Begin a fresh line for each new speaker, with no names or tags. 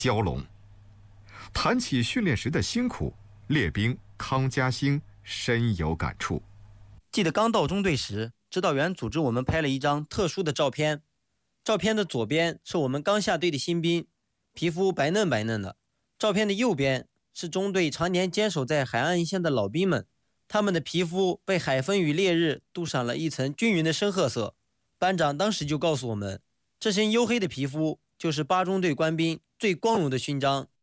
蛟龙。谈起训练时的辛苦，列兵康家兴深有感触。
记得刚到中队时，指导员组织我们拍了一张特殊的照片。照片的左边是我们刚下队的新兵，皮肤白嫩白嫩的；照片的右边是中队常年坚守在海岸一线的老兵们，他们的皮肤被海风与烈日镀上了一层均匀的深褐色。班长当时就告诉我们，这身黝黑的皮肤就是8中队官兵最光荣的勋章。